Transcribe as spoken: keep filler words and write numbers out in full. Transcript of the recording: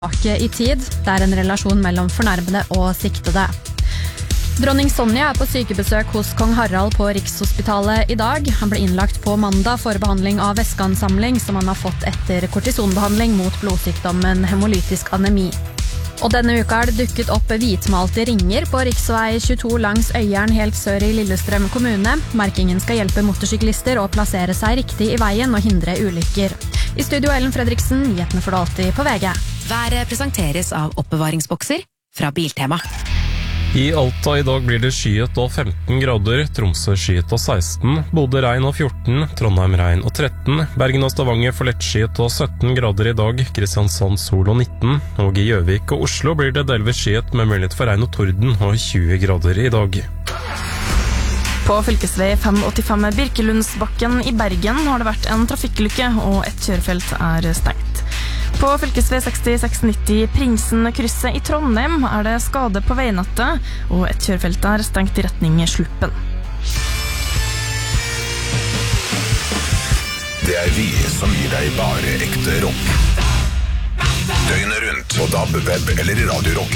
Tilbake i tid, det er en relasjon mellom fornærmede og siktede. Dronning Sonja er på sykebesøk hos kong Harald på Rikshospitalet i dag. Han ble innlagt på mandag for behandling av væskeansamling som han har fått etter kortisonbehandling mot blodsykdommen hemolytisk anemi. Og denne uka er det dukket opp hvitmalte ringer på riksvei tjueto langs Øyeren helt sør i Lillestrøm kommune. Merkingen skal hjelpe motorsyklister å plassere seg riktig i veien og hindre ulykker. I studio Ellen Fredriksen, nyhetene for det alltid på V G. Været presenteres av oppbevaringsbokser fra Biltema. I Alta i dag blir det skyet og femten grader, Tromsø skyet og seksten, Bodø regn og fjorten, Trondheim regn og tretten, Bergen og Stavanger får lettskyet og sytten grader i dag, Kristiansand sol og nitten, og i Gjøvik og Oslo blir det delvis skyet med mulighet for regn og torden og tjue grader i dag. På fylkesvei fem åttifem Birkelundsbakken i Bergen har det vært en trafikkulykke, og et kjørefelt er stengt. På fylkesvei sekstiseks nitti Prinsen-krysset i Trondheim er det skade på veinettet, og et kjørefelt er stengt i retning Sluppen. Det er vi som gir deg bare ekte rock. Døgnet rundt på D A B, web eller i Radio Rock.